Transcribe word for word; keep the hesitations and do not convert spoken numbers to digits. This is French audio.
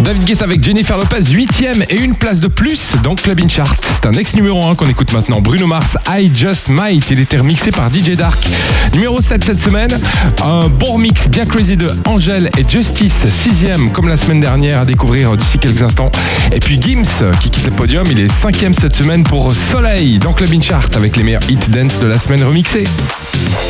David Guetta avec Jennifer Lopez, huitième et une place de plus dans Club In Chart. C'est un ex numéro un qu'on écoute maintenant. Bruno Mars, I Just Might. Il était remixé par D J Dark. Numéro sept cette semaine, un bon remix bien crazy de Angèle et Justice, sixième comme la semaine dernière, à découvrir d'ici quelques instants. Et puis Gims qui quitte le podium, il est cinquième cette semaine pour Soleil dans Club In Chart avec les meilleurs hits dance de la semaine remixés.